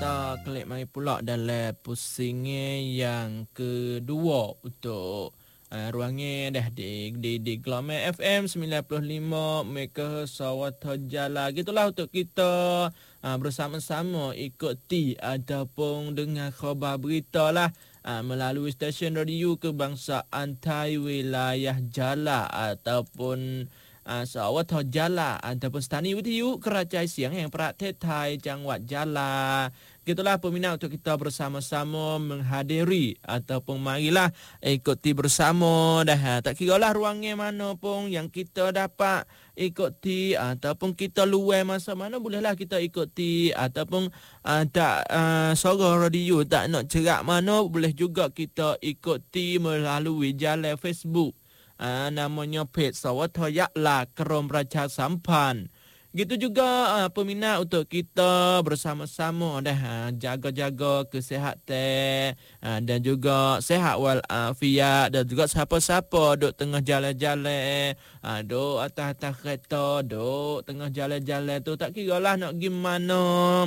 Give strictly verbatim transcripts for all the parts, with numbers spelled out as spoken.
kita klik mari pula dalam pusingnya yang kedua untuk uh, ruangnya dah di di di Glamour F M sembilan puluh lima megahertz Sawata Jala. Gitulah untuk kita uh, bersama-sama ikuti ataupun dengar khabar berita lah uh, melalui stesen radio kebangsaan Thai wilayah Jala ataupun Uh, Sawata Jala ataupun stani witiu Kerajaan Siang yang Praktek Thai Jangwat Jala. Gitulah peminat untuk kita bersama-sama menghadiri ataupun marilah ikuti bersama dah. Tak kira lah ruangnya mana pun yang kita dapat ikuti ataupun kita luar masa mana bolehlah kita ikuti ataupun uh, tak uh, suara radio tak nak cerak mana boleh juga kita ikuti melalui jalan Facebook. Uh, namanya page Sawata Jala Kerom Raja Sampan. Gitu juga uh, peminat untuk kita bersama-sama dah uh, jaga-jaga kesihatan uh, dan juga sihat walafiat dan juga siapa-siapa duk tengah jalan-jalan uh, duk atas-atas kereta duk tengah jalan-jalan tu tak kira lah nak gimana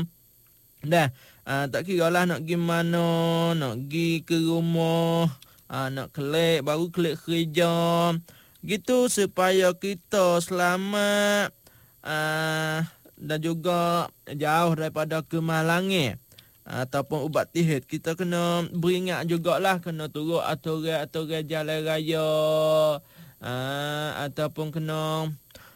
dah uh, tak kira lah nak gimana nak pergi ke rumah Ah, nak klik, baru klik kerja. Gitu supaya kita selamat ah, dan juga jauh daripada kemalangan ataupun ubat tihit. Kita kena beringat jugalah, kena turut aturan-aturan jalan raya ah, ataupun kena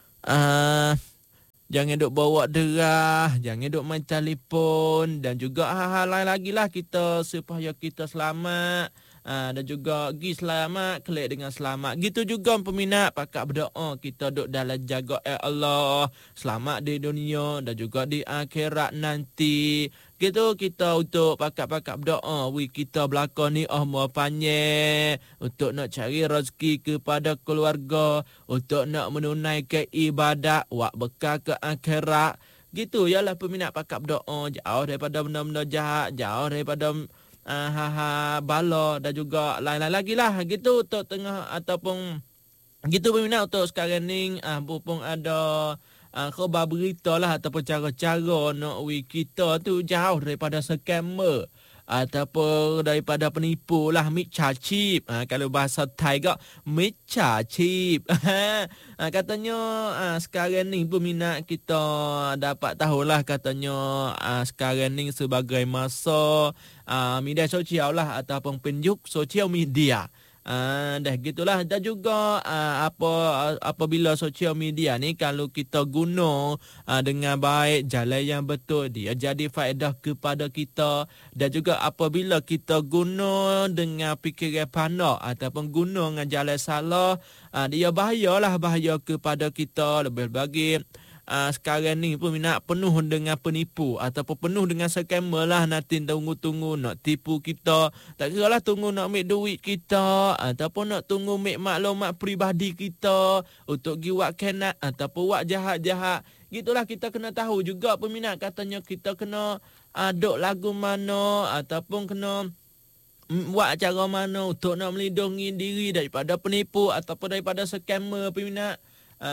ah, jangan duk bawa derah, jangan duk main telefon dan juga hal-hal lain lagi lah kita supaya kita selamat. Ha, dan juga pergi selamat, kelik dengan selamat. Gitu juga peminat pakak berdoa kita duk dalam jaga eh Allah, selamat di dunia dan juga di akhirat nanti. Gitu kita untuk pakak-pakak berdoa wi kita belakang ni umur panjang untuk nak cari rezeki kepada keluarga, untuk nak menunaikan ibadat wak bekal ke akhirat. Gitu yalah peminat pakak berdoa jauh daripada benda-benda jahat, jauh daripada Uh, ha, ha, bala dan juga lain-lain lagi lah gitu untuk tengah ataupun gitu peminat untuk sekarang ni uh, pun ada uh, khabar berita lah ataupun cara-cara nak we kita tu jauh daripada scammer ataupun daripada penipu lah micha chip ha, kalau bahasa Thai kak micha chip ha, katanya ha, sekarang ni peminat kita dapat tahulah katanya ha, sekarang ni sebagai masa ha, media sosial lah ataupun penjuk sosial media. Uh, dah gitulah dan juga uh, apa apabila sosial media ni kalau kita guna uh, dengan baik jalan yang betul dia jadi faedah kepada kita dan juga apabila kita guna dengan fikiran pandai ataupun guna dengan jalan salah uh, dia bahayalah bahaya kepada kita lebih bagi Uh, sekarang ni peminat penuh dengan penipu ataupun penuh dengan scammer lah nanti tunggu-tunggu nak tipu kita. Tak kira lah tunggu nak ambil duit kita ataupun nak tunggu ambil maklumat peribadi kita untuk pergi buat kenat ataupun buat jahat-jahat. Gitulah kita kena tahu juga peminat katanya kita kena uh, duk lagu mana ataupun kena buat cara mana untuk nak melindungi diri daripada penipu ataupun daripada scammer peminat.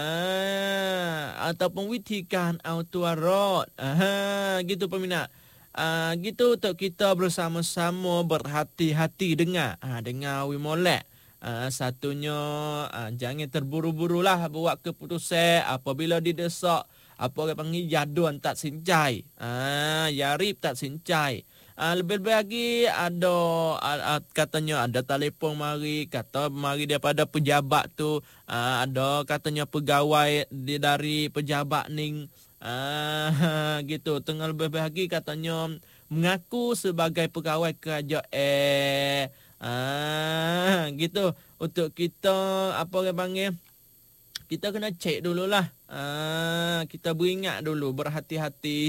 Ah, ataupun witikan auto road. Ah, gitu peminat. Ah, gitu untuk kita bersama-sama berhati-hati dengar. Ah, dengar we molek. Ah, satunya ah, jangan terburu-burulah buat keputusan apabila didesak apa orang panggil jaduan tak sincai. Ah, yarib tak sincai. Uh, lebih-lebih lagi ada uh, uh, katanya ada telefon mari kata mari daripada pejabat tu uh, ada katanya pegawai di dari pejabat ning uh, gitu tengah lebih lagi katanya mengaku sebagai pegawai kerajaan eh uh, gitu untuk kita apa orang panggil kita kena cek dululah uh, kita beringat dulu berhati-hati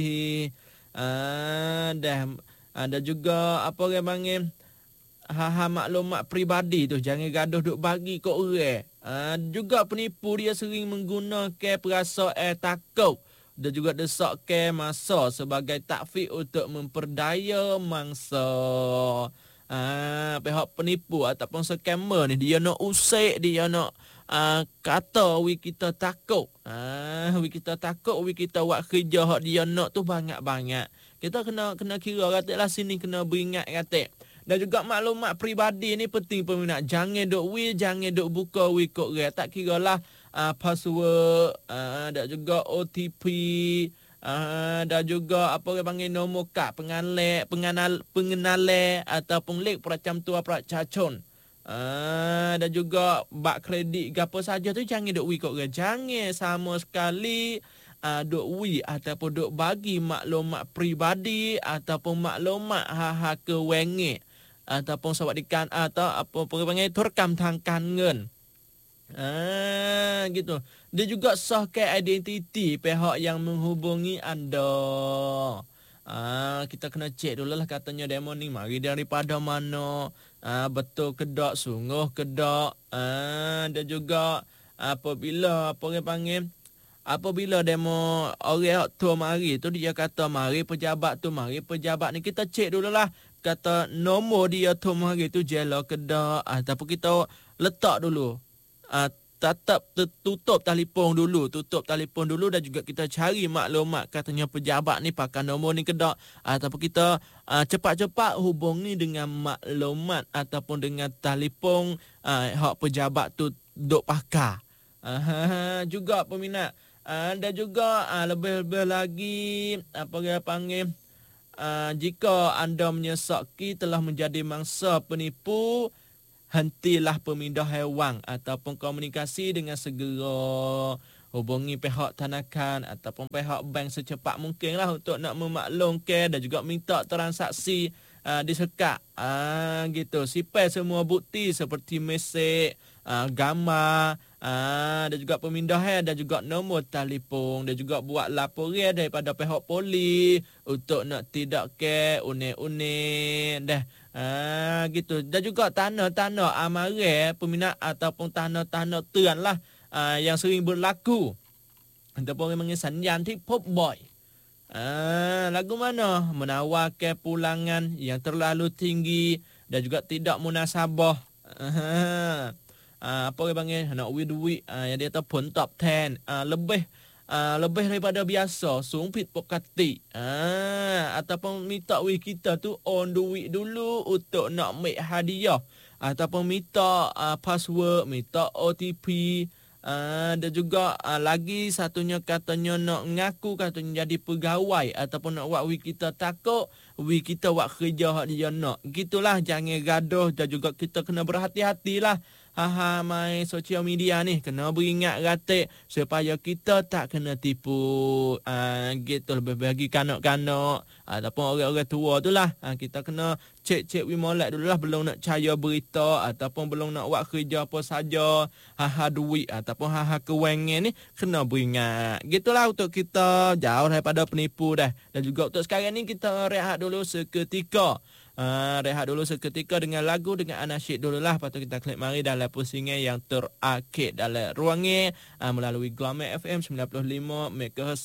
uh, dah ada juga apa orang panggil ha-ha maklumat peribadi tu jangan gaduh duk bagi kat orang. Ha, juga penipu dia sering menggunakan perasaan takut dan juga desakkan masa sebagai takfik untuk memperdaya mangsa. Ha, pihak penipu ataupun scammer ni dia nak usik, dia nak uh, kata we kita takut. Ah, we kita takut, we kita buat kerja hak dia nak tu banyak-banyak. Kita kena kena kira kataklah sini kena beringat katak. Dan juga maklumat peribadi ni penting peminat. Jangan duk we, jangan duk buka we kod re. Tak kiralah uh, password, uh, dan juga O T P, uh, dan juga apa orang panggil nombor kad pengalek, pengenal pengenalan ataupun link peracam tua peracacun. Ah, dan juga bak kredit ke apa saja tu jangan duk we kod re. Jangan sama sekali uh, duk we ataupun duk bagi maklumat peribadi ataupun maklumat ha-ha kewengek ataupun sawadikan atau apa panggil turkam tangkan ngen. Ah, gitu. Dia juga sahkan identiti pihak yang menghubungi anda. Ah, kita kena cek dulu lah katanya demo ni mari daripada mana. Ah, betul ke tak, sungguh ke tak. Ah, dan juga apabila apa orang panggil, apabila demo orang tu mari tu dia kata mari pejabat tu, mari pejabat ni, kita cek dulu lah kata nombor dia tu mari tu jela ke tak, ataupun kita letak dulu. Ah, tetap tutup telefon dulu, tutup telefon dulu dan juga kita cari maklumat katanya pejabat ni pakai nombor ni ke tak, ataupun kita uh, cepat-cepat hubungi dengan maklumat ataupun dengan telefon uh, hak pejabat tu duk pakai. Uh, juga peminat uh, dan juga uh, lebih-lebih lagi apa dia panggil, uh, jika anda menyesaki telah menjadi mangsa penipu, hentilah pemindah haiwan ataupun komunikasi dengan segera. Hubungi pihak tanakan ataupun pihak bank secepat mungkin lah untuk nak memaklumkan dan juga minta transaksi uh, disekat. Uh, gitu. Simpan semua bukti seperti mesej, uh, gambar, uh, dan juga pemindahan dan juga nombor telefon, dan juga buat laporan daripada pihak polis untuk nak tidak ke unik-unik dah. Ah, gitu. Dan juga tanda-tanda amaran peminat ataupun tanda-tanda teran lah ah, yang sering berlaku ataupun orang panggil sanjang tipu boy. Ah, lagu mana menawarkan pulangan yang terlalu tinggi dan juga tidak munasabah. Ah, ah, apa orang panggil nak duit ah, yang dia tahu pun top ten ah, lebih Uh, lebih daripada biasa, sumpit pokati. Ah, ataupun minta we kita tu on duit dulu untuk nak make hadiah. Ataupun minta uh, password, minta O T P. Uh, dan juga uh, lagi satunya katanya nak ngaku katanya jadi pegawai. Ataupun nak buat we kita takut, we kita buat kerja hak dia nak. Gitulah, jangan gaduh dan juga kita kena berhati-hatilah. Haha, main sosial media ni kena beringat ratik supaya kita tak kena tipu. Ah, gitu, lebih bagi kanak-kanak ataupun orang-orang tua tu lah. Ah, kita kena cek-cek we molek dulu lah belum nak percaya berita ataupun belum nak buat kerja apa saja. Haha duit ataupun haha kewangan ni kena beringat. Gitulah untuk kita jauh daripada penipu dah. Dan juga untuk sekarang ni kita rehat dulu seketika. Uh, rehat dulu seketika dengan lagu, dengan anasyid dulu lah. Lepas tu kita klik mari dalam pusingan yang terakhir dalam ruangnya uh, melalui Glamour F M sembilan puluh lima megahertz